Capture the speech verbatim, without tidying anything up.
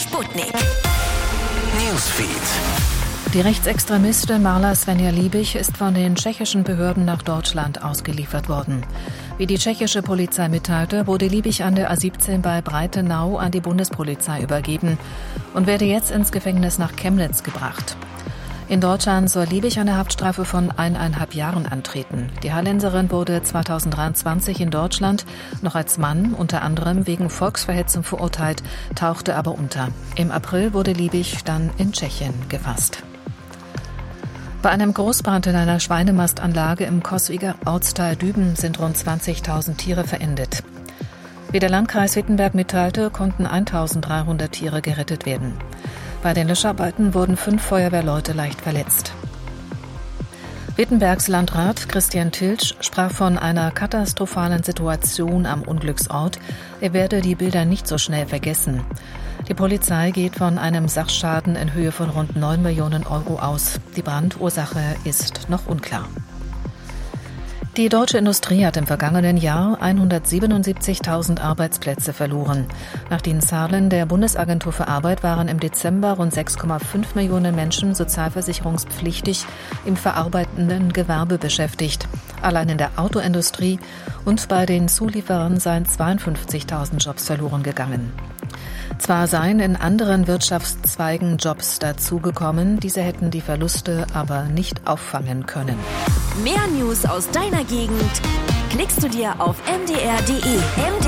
Sputnik Newsfeed. Die Rechtsextremistin Marla Svenja Liebig ist von den tschechischen Behörden nach Deutschland ausgeliefert worden. Wie die tschechische Polizei mitteilte, wurde Liebig an der A siebzehn bei Breitenau an die Bundespolizei übergeben und werde jetzt ins Gefängnis nach Chemnitz gebracht. In Deutschland soll Liebig eine Haftstrafe von eineinhalb Jahren antreten. Die Hallenserin wurde zweitausenddreiundzwanzig in Deutschland noch als Mann unter anderem wegen Volksverhetzung verurteilt, tauchte aber unter. Im April wurde Liebig dann in Tschechien gefasst. Bei einem Großbrand in einer Schweinemastanlage im Coswiger Ortsteil Düben sind rund zwanzigtausend Tiere verendet. Wie der Landkreis Wittenberg mitteilte, konnten eintausenddreihundert Tiere gerettet werden. Bei den Löscharbeiten wurden fünf Feuerwehrleute leicht verletzt. Wittenbergs Landrat Christian Tiltsch sprach von einer katastrophalen Situation am Unglücksort. Er werde die Bilder nicht so schnell vergessen. Die Polizei geht von einem Sachschaden in Höhe von rund neun Millionen Euro aus. Die Brandursache ist noch unklar. Die deutsche Industrie hat im vergangenen Jahr hundertsiebenundsiebzigtausend Arbeitsplätze verloren. Nach den Zahlen der Bundesagentur für Arbeit waren im Dezember rund sechs Komma fünf Millionen Menschen sozialversicherungspflichtig im verarbeitenden Gewerbe beschäftigt. Allein in der Autoindustrie und bei den Zulieferern seien zweiundfünfzigtausend Jobs verloren gegangen. Zwar seien in anderen Wirtschaftszweigen Jobs dazugekommen, diese hätten die Verluste aber nicht auffangen können. Mehr News aus deiner Gegend klickst du dir auf m d r punkt d e.